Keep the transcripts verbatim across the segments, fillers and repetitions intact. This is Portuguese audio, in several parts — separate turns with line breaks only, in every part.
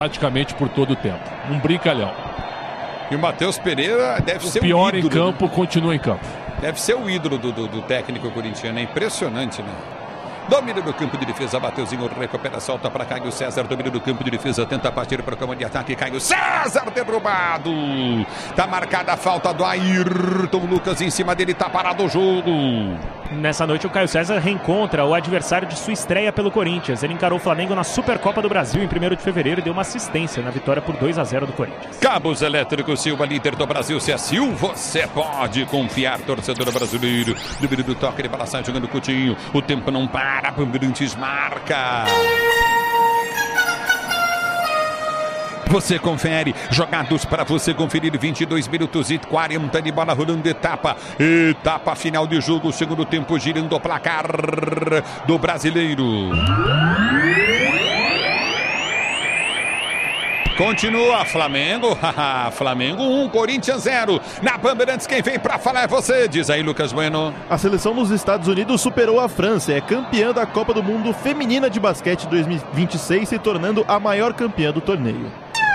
praticamente por todo o tempo. Um brincalhão.
E o Matheus Pereira deve
o
ser
pior
o ídolo.
em campo, continua em campo.
Deve ser o ídolo do, do, do técnico corintiano. É impressionante, né? Domínio do campo de defesa, Mateuzinho recupera, solta para Caio César. Domínio do campo de defesa, tenta partir para o campo de ataque. Caio César derrubado. Tá marcada a falta do Ayrton Lucas em cima dele, tá parado o jogo.
Nessa noite o Caio César reencontra o adversário de sua estreia pelo Corinthians. Ele encarou o Flamengo na Supercopa do Brasil em primeiro de fevereiro e deu uma assistência na vitória por dois a zero do Corinthians.
Cabos Elétricos Silva, líder do Brasil. Se é Sil, você pode confiar, torcedor brasileiro. Domínio do toque, ele bala, sai jogando Coutinho. O tempo não para. Bandeirantes marca. Você confere, jogados para você conferir, vinte e dois minutos e quarenta de bola rolando, etapa, etapa final de jogo, segundo tempo girando o placar do brasileiro. Continua Flamengo, Flamengo um, Corinthians zero. Na Bandeirantes quem vem pra falar é você, diz aí Lucas Bueno.
A seleção dos Estados Unidos superou a França, é campeã da Copa do Mundo Feminina de Basquete dois mil e vinte e seis, se tornando a maior campeã do torneio.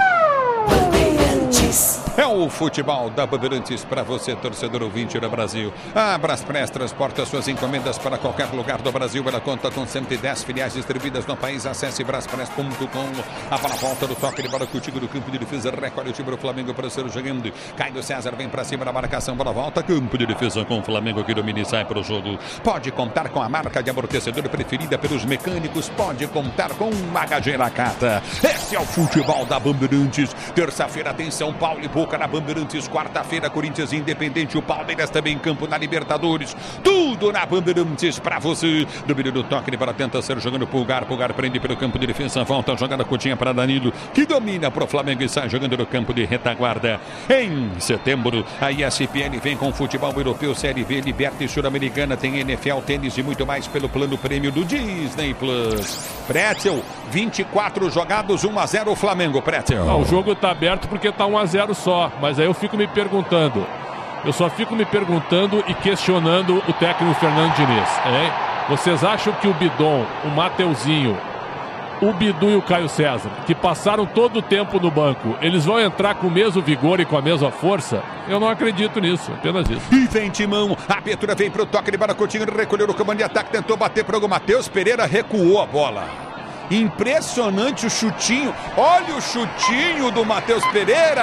É o futebol da Bandeirantes para você, torcedor ouvinte do Brasil. A Braspress transporta suas encomendas para qualquer lugar do Brasil. Ela conta com cento e dez filiais distribuídas no país. Acesse braspress ponto com. A bola volta do toque de bola contigo do campo de defesa. Recolhe o time do Flamengo para ser jogando. Caio César vem para cima da marcação. Bola volta. Campo de defesa com o Flamengo que domina e sai para o jogo. Pode contar com a marca de amortecedor preferida pelos mecânicos. Pode contar com uma gageira Cata. Esse é o futebol da Bandeirantes. Terça-feira tem São Paulo e Boca na Bandeirantes. Quarta-feira, Corinthians e Independente. O Palmeiras também em campo na Libertadores. Tudo na Bandeirantes para você. Domínio do toque, ele para tenta ser jogando Pulgar. Pulgar prende pelo campo de defesa. Volta a jogada Coutinho para Danilo, que domina para o Flamengo e sai jogando no campo de retaguarda. Em setembro, a E S P N vem com futebol europeu, Série B, Libertadores Sul-Americana. Tem N F L, tênis e muito mais pelo plano prêmio do Disney Plus. Pretzel, vinte e quatro jogados, um a zero o Flamengo, Pretzel.
Não, o jogo está aberto porque está um a zero só, mas aí eu fico me perguntando, eu só fico me perguntando e questionando o técnico Fernando Diniz, hein? Vocês acham que o Bidon, o Mateuzinho, o Bidu e o Caio César, que passaram todo o tempo no banco, eles vão entrar com o mesmo vigor e com a mesma força? Eu não acredito nisso, apenas isso.
E vem Timão, a abertura vem para o toque de bola, Coutinho recolheu o comando de ataque, tentou bater para o Matheus Pereira, recuou a bola. Impressionante o chutinho, olha o chutinho do Matheus Pereira.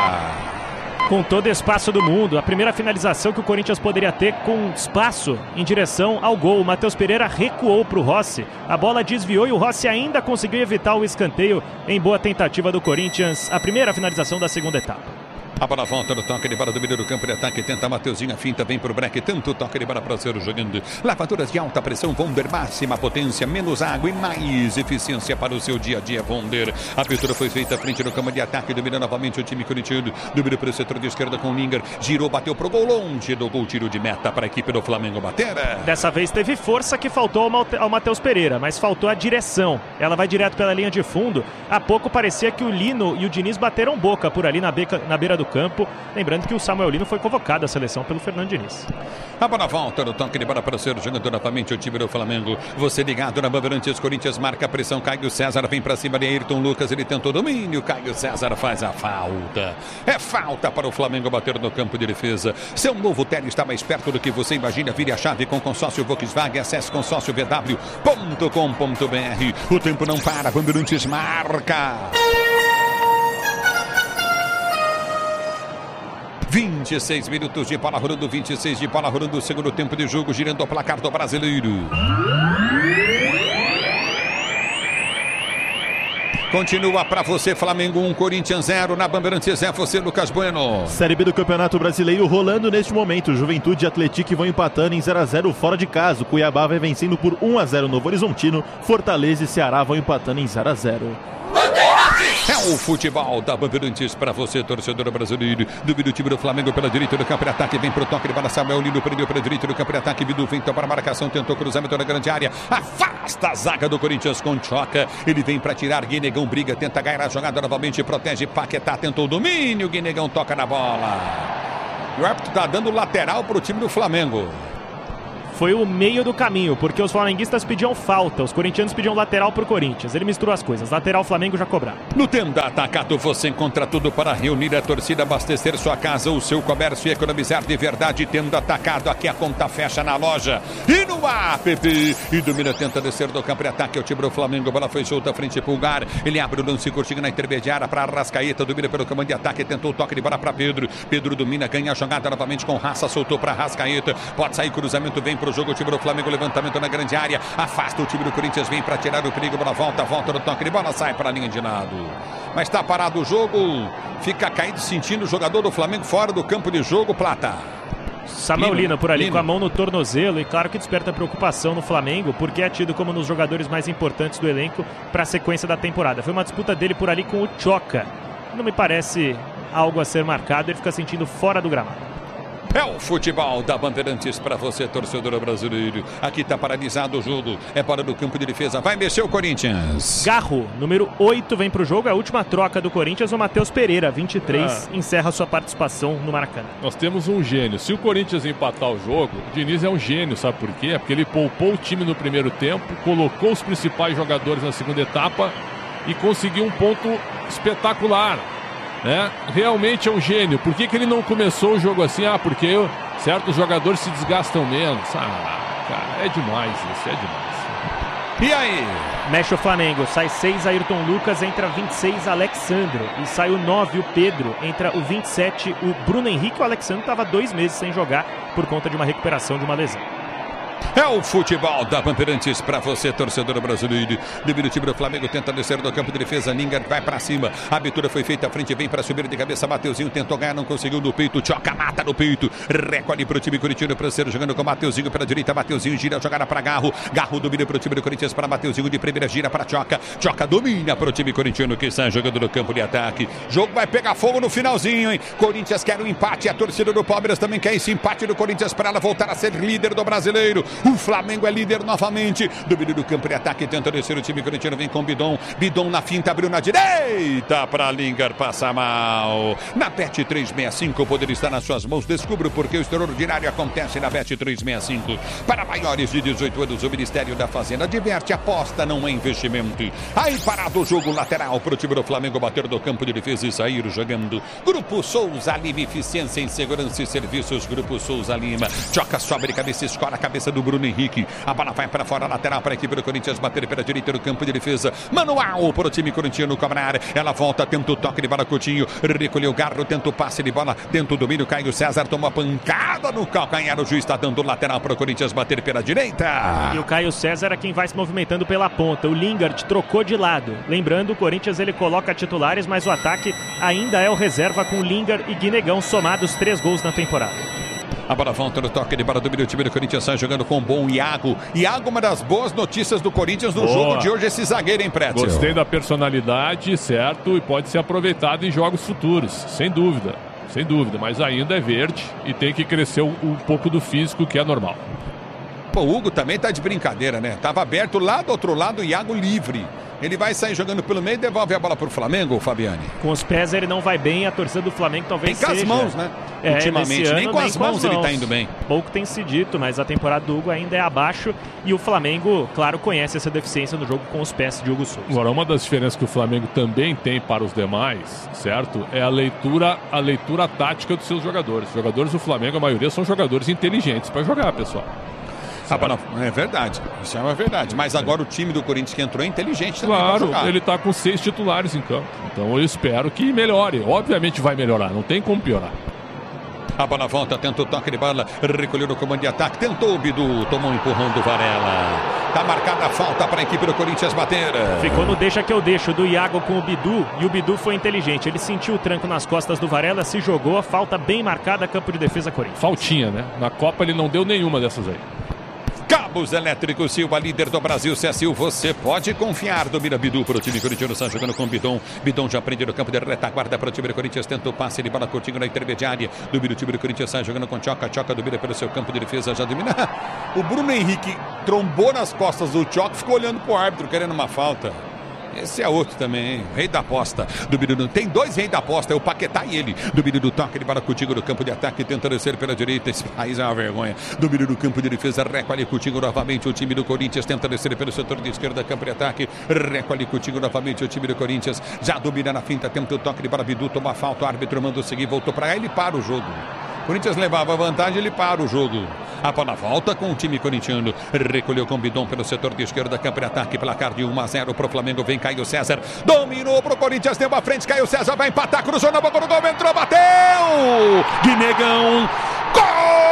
Com todo espaço do mundo, a primeira finalização que o Corinthians poderia ter com espaço em direção ao gol. O Matheus Pereira recuou para o Rossi, a bola desviou e o Rossi ainda conseguiu evitar o escanteio em boa tentativa do Corinthians. A primeira finalização da segunda etapa.
A bola volta no toque de bola do meio do campo de ataque. Tenta Mateuzinho, a finta vem pro break. Tanto toque de bola para ser jogando. Lavadoras de alta pressão Wonder. Máxima potência, menos água e mais eficiência para o seu dia a dia, Wonder. A abertura foi feita à frente do campo de ataque. Domina novamente o time corintiano. Domina para o setor de esquerda com o Linger. Girou, bateu pro gol longe do gol. Tiro de meta para a equipe do Flamengo bater.
Dessa vez teve força que faltou ao Matheus Pereira, mas faltou a direção. Ela vai direto pela linha de fundo. Há pouco parecia que o Lino e o Diniz bateram boca por ali na, beca, na beira do campo. Lembrando que o Samuel Lino foi convocado à seleção pelo Fernando Diniz.
A bola volta no toque de bola para ser jogando novamente o time do Flamengo. Você ligado na Bandeirantes, Corinthians marca a pressão. Caio César vem para cima de Ayrton Lucas. Ele tentou domínio. Caio César faz a falta. É falta para o Flamengo bater no campo de defesa. Seu novo tênis está mais perto do que você imagina. Vire a chave com consórcio Volkswagen. Acesse consórcio v w ponto com ponto b r. O tempo não para. Bandeirantes marca. vinte e seis minutos de bola rolando, vinte e seis de bola rolando, segundo tempo de jogo, girando o placar do brasileiro. Continua para você, Flamengo um, Corinthians zero, na Bandeirantes é você, Lucas Bueno.
Série B do Campeonato Brasileiro rolando neste momento. Juventude e Atlético vão empatando em zero a zero fora de casa. Cuiabá vai vencendo por um a zero Novo Horizontino. Fortaleza e Ceará vão empatando em zero a zero.
É o futebol da Bandeirantes para você, torcedor brasileiro. Do time do Flamengo pela direita do campo de ataque. Vem pro toque de bola. Samuel Lino prendeu pela direita do campo de ataque. Bidu vem para a marcação. Tentou cruzamento na grande área. Afasta a zaga do Corinthians com Choca. Ele vem para tirar. Guinegão briga. Tenta ganhar a jogada novamente. Protege Paquetá. Tentou o domínio. Guinegão toca na bola. E o árbitro está dando lateral para o time do Flamengo.
foi o meio do caminho, porque os flamenguistas pediam falta, os corintianos pediam lateral pro Corinthians. Ele misturou as coisas, lateral Flamengo já cobrar.
No Tenda Atacado você encontra tudo para reunir a torcida, abastecer sua casa, o seu comércio e economizar de verdade. Tenda Atacado, aqui a conta fecha na loja e no app. E domina, tenta descer do campo de ataque, o time do Flamengo, bola foi solta, frente Pulgar, ele abre o lance curtinho na intermediária para Arrascaeta, domina pelo comando de ataque, tentou o toque de bola para Pedro, Pedro domina, ganha a jogada novamente com raça, soltou para Arrascaeta, pode sair cruzamento, vem pro jogo o time do Flamengo, levantamento na grande área, afasta o time do Corinthians, vem para tirar o perigo, bola volta, volta no toque de bola, sai para a linha de lado. Mas está parado o jogo, fica caído sentindo o jogador do Flamengo fora do campo de jogo, Plata.
Samuel Lino por ali
Lino.
com a mão no tornozelo e claro que desperta preocupação no Flamengo porque é tido como um dos jogadores mais importantes do elenco para a sequência da temporada. Foi uma disputa dele por ali com o Choca. Não me parece algo a ser marcado, ele fica sentindo fora do gramado.
É o futebol da Bandeirantes para você, torcedor brasileiro. Aqui está paralisado o jogo. É para do campo de defesa. Vai mexer o Corinthians.
Garro, número oito, vem para o jogo. É a última troca do Corinthians. O Matheus Pereira, vinte e três, ah. encerra sua participação no Maracanã.
Nós temos um gênio. Se o Corinthians empatar o jogo, o Diniz é um gênio, sabe por quê? Porque ele poupou o time no primeiro tempo, colocou os principais jogadores na segunda etapa e conseguiu um ponto espetacular. É, realmente é um gênio. Por que, que ele não começou o jogo assim? Ah, porque certos jogadores se desgastam menos. Ah, cara, é demais isso, é demais.
E aí?
Mexe o Flamengo, sai seis Ayrton Lucas, entra vinte e seis Alexandro. E sai o nove o Pedro, entra o vinte e sete o Bruno Henrique. O Alexandro estava dois meses sem jogar por conta de uma recuperação de uma lesão.
É o futebol da Bandeirantes para você, torcedor brasileiro. Domina o time do Flamengo, tenta descer do campo de defesa. Lingard vai para cima. A abertura foi feita à frente, vem para subir de cabeça. Mateuzinho tentou ganhar, não conseguiu no peito. Choca, mata no peito. Recolhe para o time corintiano, Pranceiro jogando com Mateuzinho pela direita. Mateuzinho gira a jogada para Garro. Garro domina para o time do Corinthians, para Mateuzinho de primeira, gira para Choca. Choca domina para o time corintiano que está jogando no campo de ataque. Jogo vai pegar fogo no finalzinho, hein? Corinthians quer um empate. A torcida do Palmeiras também quer esse empate do Corinthians para ela voltar a ser líder do brasileiro. O Flamengo é líder novamente. Domínio do campo de ataque, tenta descer o time corintiano, vem com Bidon. Bidon na finta, abriu na direita para Lingard, passa mal. Na Bet trezentos e sessenta e cinco, o poder está nas suas mãos. Descubra porque o extraordinário acontece na Bet trezentos e sessenta e cinco. Para maiores de dezoito anos, o Ministério da Fazenda diverte, aposta, não é investimento. Aí parado o jogo lateral para o time do Flamengo bater do campo de defesa e sair jogando. Grupo Souza Lima, eficiência em segurança e serviços. Grupo Souza Lima. Choca, sobe de cabeça, escola a cabeça do Bruno Henrique. A bola vai para fora, lateral para a equipe do Corinthians bater pela direita do campo de defesa. Manual para o time corintiano cobrar. Ela volta, tenta o toque de bola, Coutinho. Recolheu o Garro, tenta o passe de bola. Tenta o domínio, Caio César tomou a pancada no calcanhar. O juiz está dando lateral para o Corinthians bater pela direita.
E o Caio César é quem vai se movimentando pela ponta. O Lingard trocou de lado. Lembrando, o Corinthians ele coloca titulares, mas o ataque ainda é o reserva com Lingard e Guinegão somados três gols na temporada.
A bola volta no toque de bola do meio, o time do Corinthians sai jogando com o bom Iago. Iago, uma das boas notícias do Corinthians no Boa. jogo de hoje, esse zagueiro, hein, Prédio?
Gostei da personalidade, certo, e pode ser aproveitado em jogos futuros, sem dúvida, sem dúvida, mas ainda é verde e tem que crescer um, um pouco do físico, que é normal.
Pô, o Hugo também tá de brincadeira, né? Tava aberto lá do outro lado, o Iago livre. Ele vai sair jogando pelo meio e devolve a bola para o Flamengo, Fabiane.
Com os pés ele não vai bem, a torcida do Flamengo talvez seja.
Nem com as mãos, né?
É,
ultimamente,
ano,
nem com
nem
as
com
mãos
as
ele
mãos.
está indo bem.
Pouco tem se dito, mas a temporada do Hugo ainda é abaixo e o Flamengo, claro, conhece essa deficiência no jogo com os pés de Hugo Souza.
Agora, uma das diferenças que o Flamengo também tem para os demais, certo? É a leitura, a leitura tática dos seus jogadores. Os jogadores do Flamengo, a maioria, são jogadores inteligentes para jogar, pessoal.
Ah, não, é verdade, isso é uma verdade. Mas agora o time do Corinthians que entrou é inteligente também.
Claro, ele está com seis titulares em campo. Então eu espero que melhore. Obviamente vai melhorar, não tem como piorar.
A bola volta, tenta o toque de bola, recolheu no comando de ataque, tentou o Bidu, tomou um empurrão do Varela. Tá marcada a falta para a equipe do Corinthians bater.
Ficou no deixa que eu deixo do Iago com o Bidu, e o Bidu foi inteligente. Ele sentiu o tranco nas costas do Varela, se jogou, a falta bem marcada, campo de defesa Corinthians.
Faltinha, né? Na Copa ele não deu nenhuma dessas aí.
Cabos Elétricos Silva, líder do Brasil, C S U, você pode confiar. Domina Bidu para o time corintiano, está jogando com Bidon. Bidon já prende no campo de retaguarda para o time do Corinthians, tenta o passe de bola curtinho na intermediária. Domina o time do Corinthians, está jogando com Choca. Choca domina pelo seu campo de defesa, já domina. O Bruno Henrique trombou nas costas do Choca, ficou olhando para o árbitro, querendo uma falta. Esse é outro também, hein? Rei da aposta do Birudu. Tem dois reis da aposta, é o Paquetá e ele. Do Birudu toca, ele para Coutinho no campo de ataque, tenta descer pela direita. Esse país é uma vergonha. Do Birudu no campo de defesa, recolhe Coutinho novamente. O time do Corinthians tenta descer pelo setor de esquerda, campo de ataque. Recolhe Coutinho novamente. O time do Corinthians já domina na finta, tenta o toque de para Bidu, toma falta. O árbitro mandou seguir, voltou para ele, para o jogo. Corinthians levava vantagem, ele para o jogo. A bola volta com o time corintiano. Recolheu com o Bidon pelo setor de esquerda, campo de ataque, placar de um a zero para o Flamengo. Vem Caio César, dominou para o Corinthians, deu a frente. Caio César vai empatar, cruzou na boca do gol, entrou, bateu! Guinegão